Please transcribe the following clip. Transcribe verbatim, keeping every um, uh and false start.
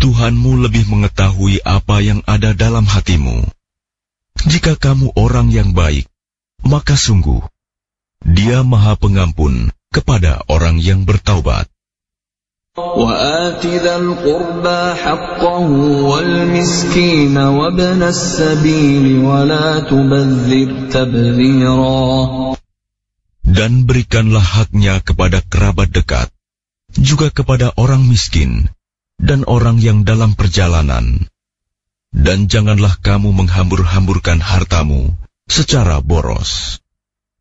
Tuhanmu lebih mengetahui apa yang ada dalam hatimu. Jika kamu orang yang baik, maka sungguh Dia Maha Pengampun kepada orang yang bertaubat. وَآتِ ذَا الْقُرْبَى حَقَّهُ وَالْمِسْكِينَ وَابْنَ السَّبِيلِ وَلَا تُبَذِّرْ تَبْذِيرًا. Dan berikanlah haknya kepada kerabat dekat, juga kepada orang miskin, dan orang yang dalam perjalanan. Dan janganlah kamu menghambur-hamburkan hartamu secara boros.